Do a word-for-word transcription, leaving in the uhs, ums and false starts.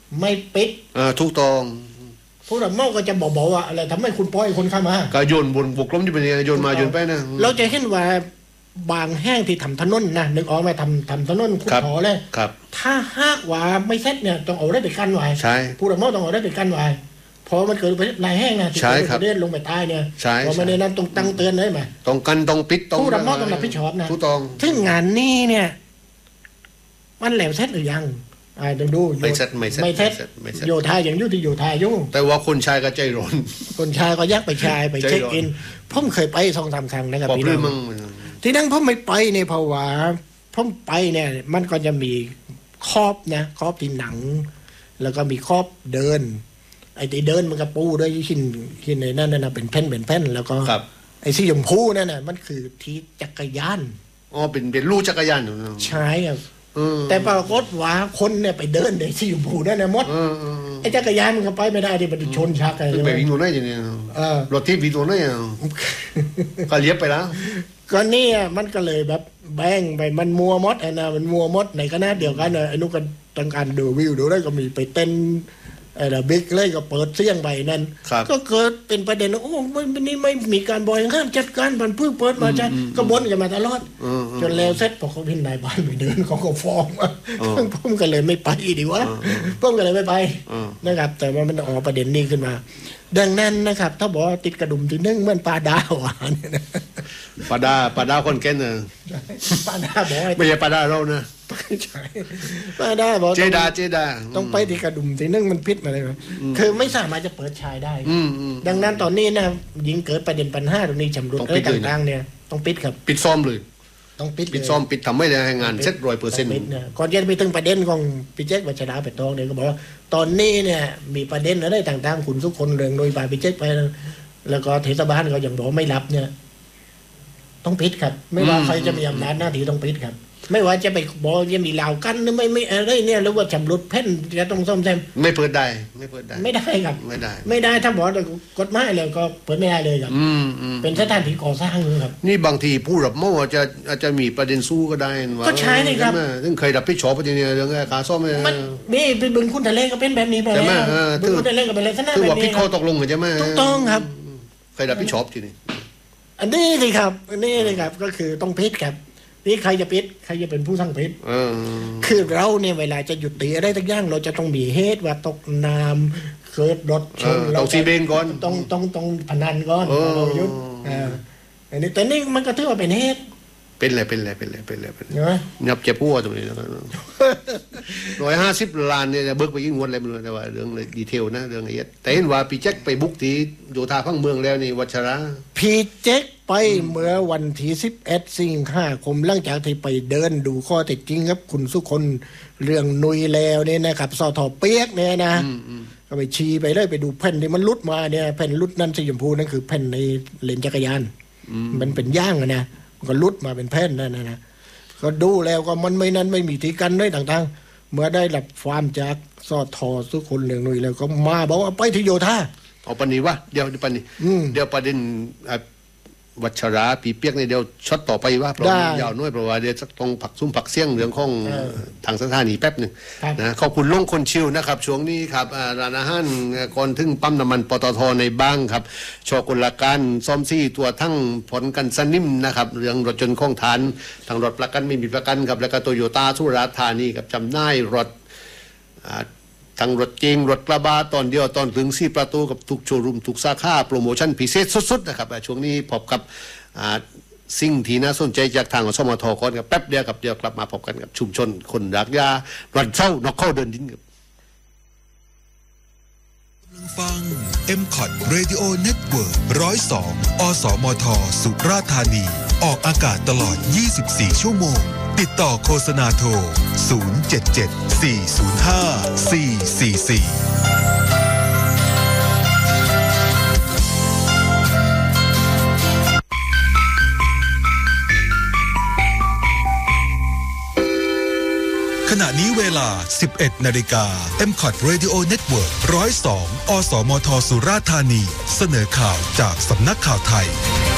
ไม่ปิดอ่าถูกต้องผู้รับเหมาก็จะบอกว่าอะไรทำให้คุณปล่อยคนเข้ามาก็โยนบนบกล้มที่เป็นยังไงโยนมาโยนไปนะเราจะเห็นว่าบางแห้งที่ทำถนนนะนึกออกไหมทำทำถนนขุดหอเลยถ้าหากว่าไม่เสร็จเนี่ยต้องเอาได้ไปกั้นไว้ผู้รับเหมาต้องเอาได้ไปกั้นไว้พอมันเกิดลายแห้งนะที่เกิดเลือดลงไปใต้เนี่ยพอมาในนั้นต้องตั้งเตือนเลยไหมต้องกันต้องปิดต้องผู้รับเหมาต้องรับผิดชอบนะถูกต้องถึงงานนี้เนี่ยมันแล้วเสร็จหรือยังอ่าต้องดูไม่เสร็จไม่เสร็จไม่เสร็จโยธาอย่างยุ่ที่โยธายุ่แต่ว่าคนชายก็ใจร้อนคนชายก็ยักไปชายไปเช็คอินผมเคยไปสองสามครั้งนะครับพี่น้องที่นั่งผมไม่ไปเนี่ยเพราะว่าผมไปเนี่ยมันก็จะมีครอบนะครอบที่หนังแล้วก็มีครอบเดินไอ้ที่เดินมันกระปูด้วยชิ้นชิ้นในนั่นน่ะเป็นแผ่นเป็นแผ่นแล้วก็ไอ้สีชมพูนั่นน่ะมันคือที่จักรยานอ๋อเป็นเป็นลู่จักรยานใช่ครับแต่ปรากฏว่าคนเนี่ยไปเดินในสีชมพูนั่นน่ะหมดไอ้จักรยานมันก็ไปไม่ได้ที่มันชนชักอะไรไปวิ่งตัวไหนอย่างเนี้ยรถที่วิ่งตัวไหนก็เลี้ยบไปแล้วก็นี่มันก็เลยแบบแบ่งไปมันมัวมดไอ้นะมันมัวมดในคณะเดียวกันไอ้นุกันต้องการดูวิวดูได้ก็มีไปเต้นไอ้ระบิ๊กเลยก็เปิดเสียงไปนั่นก็เกิดเป็นประเด็นโอ้วันนี้ไม่มีการบริหารจัดการมันเพิ่งเปิดมาใช่ก็บ่นกันมาตลอดจนแล้วเสร็จพอเขาพินนายบ้านไปเดินเขาก็ฟ้องผมก็เลยไม่ไปดีวะผมก็เลยไม่ไปนะครับแต่ว่ามันออกประเด็นนี้ขึ้นมาดังนั้นนะครับถ้าบอกติดกระดุมที่นึ่งเหมือนปลาดาวเนี่ยนะปลาดาปลาดาคนแก่นเนอะปลาดาบอกไม่ใช่ปลาดาเรานะใช่ปลาดาบอกเจดาเจดาต้องไปที่กระดุมที่นึ่งมันพิษมาเลยคือไม่สามารถจะเปิดชายได้ดังนั้นตอนนี้นะยิงเกิดประเด็นปัญหาตรงนี้ชำรุดอะไรต่างๆเนี่ยต้องปิดครับปิดซ่อมเลยต้องปิดปิดซ่อมปิดทำไม่ได้งานเสร็จร้อยเปอร์เซ็นต์ก่อนจะไปถึงประเด็นของพี่แจ๊ควัชราเป็ดทองเนี่ยก็บอกว่าตอนนี้เนี่ยมีประเด็นอะไรต่างๆคุณทุกคนเรื่องโดยบายพี่แจ๊คไปแล้วก็เทศบาลเขาอย่างบอกไม่รับเนี่ยต้องปิดครับไม่ว่าใครจะมีอำนาจหน้าที่ต้องปิดครับไม่ว่าจะไปบอกจะมีเหล่ากันหรือไม่ไม่อะไรเนี่ยหรือว่าชำรุดเพ่นจะต้องซ่อมแซมไม่เปิดได้ไม่เปิดได้ไม่ได้ครับไม่ได้ไม่ได้ถ้าบอกกฎหมายเลยก็เปิดไม่ได้เลยครับเป็นสถานที่ก่อสร้างเลยครับนี่บางทีผู้รับเหมาอาจจะอาจจะมีประเด็นสู้ก็ได้ว่าก็ใช่เลยครับซึ่งเคยรับผิดชอบประเด็นเรื่องการซ่อมมันนี่เป็นบึงคุณทะเลก็เป็นแบบนี้ไปแล้วบึงคุณทะเลก็เป็นลักษณะแบบนี้คือว่าพี่เขาตกลงใช่ไหมถูกต้องครับเคยรับผิดชอบทีนี้อันนี้เลยครับอันนี้เลยครับก็คือต้องพิษครับนี่ใครจะปิดใครจะเป็นผู้สั่งปิดคือเราเนี่ยเวลาจะหยุดตีอะไรทั้งอย่างเราจะต้องมีเหตุว่าตกน้ำเกิดรถชนเราซีเบนก่อนต้องต้องต้องพนันก่อนเราหยุดอันนี้แต่นี่มันก็ถือว่าเป็นเหตุเป็นอะไรเป็นอะไรเป็นอะไรเป็นอะไรเป็นยับเจ็บหัวตรงนี้ร้อยห้าสิบล้านเนี่ยจะเบิกไปยิ่งงวดอะไรไม่รู้แต่ว่าเรื่องเลยดีเทลนะเรื่องละเอียดแต่เห็นว่าพี่แจ็คไปบุกที่โยธาพังเมืองแล้วนี่วัชระพี่แจ็คไปเมื่อวันที่สิบเอ็ดสิงหาคมหลังจากที่ไปเดินดูข้อเท็จจริงครับคุณสุคนเรื่องนุยแล้วเนี่ยนะครับสอทอเปียกเนี่ยนะก็ไปชี้ไปเลยไปดูแผ่นที่มันลุดมาเนี่ยแผ่นลุดนั่นสีชมพูนั่นคือแผ่นในเลนจักรยานมันเป็นย่างนะก็ลุดมาเป็นแผ่นนั่นนะก็ดูแล้วก็มันไม่นั้นไม่มีที่กันด้วยต่างๆเมื่อได้รับความจากสอทอสุคนเรื่องนุยแล้วก็มาบอกว่าไปที่โยธาเอาปนี้วะเดี๋ยวปนี้เดี๋ยวประเด็นวัชราปีเปียกในเดียวช็อตต่อไปว่าเพราะยาวน้อยเพราะว่าเดี๋ยวต้องผักซุ้มผักเสี่ยงเรื่องของทางสถานีแป๊บหนึ่งนะขอบคุณลุงคนชิวนะครับช่วงนี้ครับร้านอาหารก่อนถึงปั๊มน้ำมันปตทในบ้างครับชอกลการซ่อมซี่ตัวทั้งผลกันสนิมนะครับเรื่องรถจนคงฐานทางรถประกันไม่มีประกันครับแล้วก็โตโยต้าสุราษฎร์ธานีกับจำหน่ายรถทั้งรถเก๋งรถกระบะตอนเดียวตอนถึงสี่ประตูกับทุกโชว์รูมทุกสาขาโปรโมชั่นพิเศษสุดๆนะครับช่วงนี้พบกับสิ่งที่น่าสนใจจากทางสมทก่อนกับแป๊บเดียวกับเดียวกลับมาพบกันกับชุมชนคนรักยาวันเช้านอกเข้าเดินดินกับฟัง เอ็ม คอ ที Radio Network หนึ่งศูนย์สอง อสมทสุราษฎร์ธานีออกอากาศตลอดยี่สิบสี่ชั่วโมงติดต่อโฆษณาโทรศูนย์ เจ็ด เจ็ด สี่ ศูนย์ ห้า สี่ สี่ สี่ขณะนี้เวลา สิบเอ็ดนาฬิกา เอ็ม คอ ที Radio Network หนึ่งศูนย์สอง อสมทสุราษฎร์ธานีเสนอข่าวจากสำนักข่าวไทย